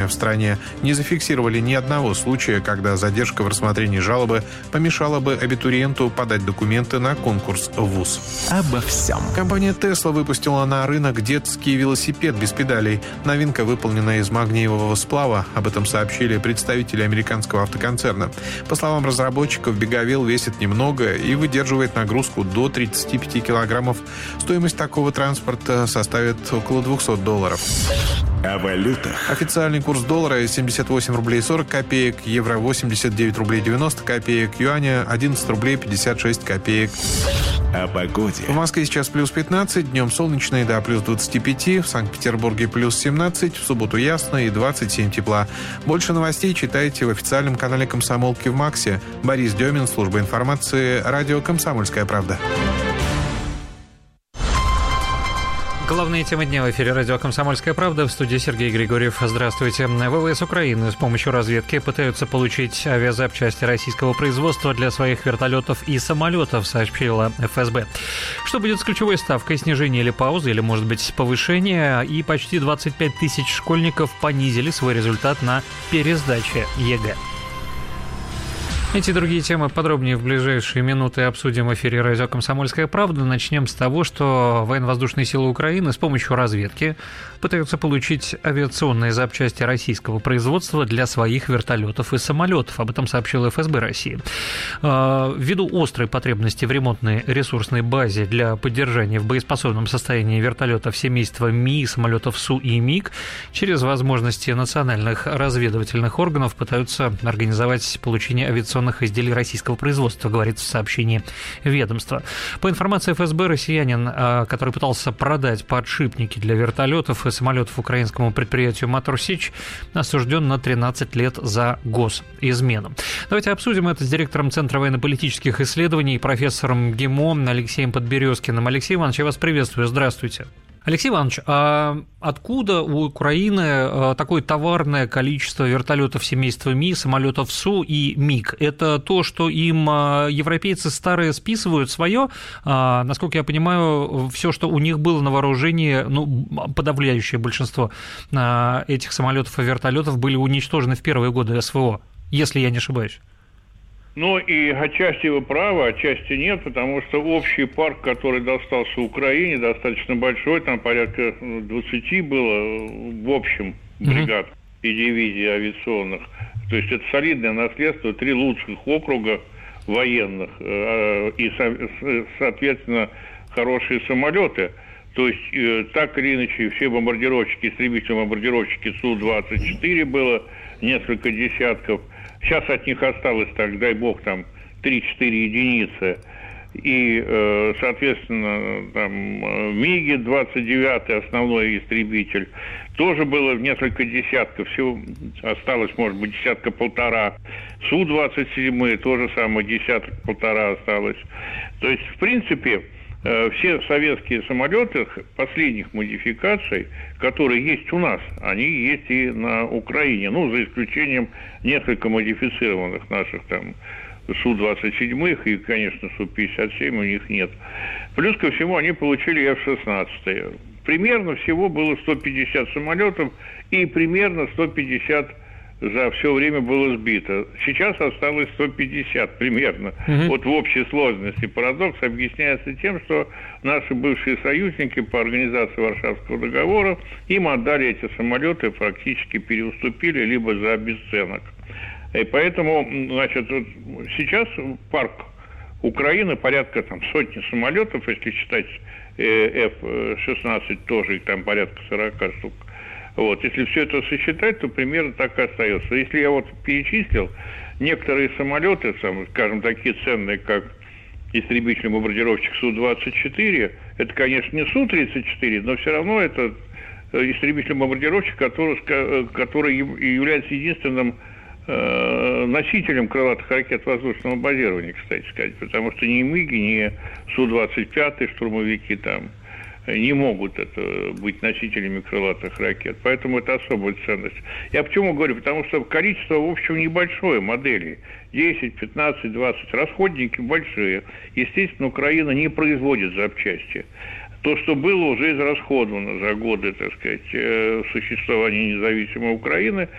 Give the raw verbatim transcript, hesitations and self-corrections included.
в стране, не зафиксировали ни одного случая, когда задержка в рассмотрении жалобы помешала бы абитуриенту подать документы на конкурс в вуз. Обо всем. Компания Tesla выпустила на рынок детский велосипед без педалей. Новинка выполнена из магниевого сплава. Об этом сообщили представители американского автоконцерна. По словам разработчиков, беговел весит немного и выдерживает нагрузку до тридцати пяти килограммов. Стоимость такого транспорта составит около двухсот долларов. О валютах. Официальный курс доллара семьдесят восемь рублей сорок копеек, евро восемьдесят девять рублей девяносто копеек, юаня одиннадцать рублей пятьдесят шесть копеек. О погоде. В Москве сейчас плюс пятнадцать, днем солнечно и до плюс двадцати пяти, в Санкт-Петербурге плюс семнадцать, в субботу ясно и двадцать семь тепла. Больше новостей читайте в официальном канале «Комсомолки» в Максе. Борис Демин, служба информации, радио «Комсомольская правда». Главные темы дня в эфире радио «Комсомольская правда», в студии Сергей Григорьев. Здравствуйте. ВВС Украины с помощью разведки пытаются получить авиазапчасти российского производства для своих вертолетов и самолетов, сообщила эф эс бэ. Что будет с ключевой ставкой? Снижение или пауза, или, может быть, повышение? И почти двадцать пять тысяч школьников понизили свой результат на пересдаче ЕГЭ. Эти и другие темы подробнее в ближайшие минуты обсудим в эфире радио «Комсомольская правда». Начнем с того, что военно-воздушные силы Украины с помощью разведки пытаются получить авиационные запчасти российского производства для своих вертолетов и самолетов. Об этом сообщила эф эс бэ России. Ввиду острой потребности в ремонтной ресурсной базе для поддержания в боеспособном состоянии вертолетов семейства Ми, самолетов Су и МиГ, через возможности национальных разведывательных органов пытаются организовать получение авиационных изделий российского производства, говорится в сообщении ведомства. По информации эф эс бэ, россиянин, который пытался продать подшипники для вертолетов и самолетов украинскому предприятию «Моторсич», осужден на тринадцать лет за госизмену. Давайте обсудим это с директором Центра военно-политических исследований, профессором ГИМО Алексеем Подберезкиным. Алексей Иванович, я вас приветствую. Здравствуйте. Алексей Иванович, а откуда у Украины такое товарное количество вертолетов семейства Ми, самолетов Су и МиГ? Это то, что им европейцы старые списывают свое? Насколько я понимаю, все, что у них было на вооружении, ну, подавляющее большинство этих самолетов и вертолетов были уничтожены в первые годы эс вэ о, если я не ошибаюсь. Ну, и отчасти вы правы, отчасти нет, потому что общий парк, который достался Украине, достаточно большой, там порядка двадцати было в общем бригад mm-hmm. и дивизий авиационных. То есть это солидное наследство, три лучших округа военных и, соответственно, хорошие самолеты. То есть так или иначе все бомбардировщики, истребительные бомбардировщики Су двадцать четыре было, несколько десятков. Сейчас от них осталось, так, дай бог, там три-четыре единицы. И, э, соответственно, там МиГи двадцать девятый, основной истребитель, тоже было несколько десятков. Всего осталось, может быть, десятка-полтора. Су двадцать семь, тоже самое, десятка-полтора осталось. То есть, в принципе, э, все советские самолеты последних модификаций, которые есть у нас, они есть и на Украине. Ну, за исключением несколько модифицированных наших там Су двадцать семь и, конечно, Су пятьдесят семь у них нет. Плюс ко всему они получили эф шестнадцать. Примерно всего было сто пятьдесят самолетов, и примерно сто пятьдесят за все время было сбито. Сейчас осталось сто пятьдесят примерно. Угу. Вот в общей сложности. Парадокс объясняется тем, что наши бывшие союзники по организации Варшавского договора им отдали эти самолеты, практически переуступили, либо за обесценок. И поэтому, значит, вот сейчас парк Украины порядка там сотни самолетов, если считать эф шестнадцать тоже, их там порядка сорока штук. Вот, если все это сосчитать, то примерно так и остается. Если я вот перечислил, некоторые самолеты, скажем, такие ценные, как истребительный бомбардировщик Су двадцать четыре, это, конечно, не Су тридцать четыре, но все равно это истребительный бомбардировщик, который, который является единственным носителем крылатых ракет воздушного базирования, кстати сказать, потому что ни МиГи, ни Су двадцать пять штурмовики там не могут это быть носителями крылатых ракет. Поэтому это особая ценность. Я почему говорю? Потому что количество, в общем, небольшое моделей. десять, пятнадцать, двадцать. Расходники большие. Естественно, Украина не производит запчасти. То, что было уже израсходовано за годы, так сказать, существования независимой Украины,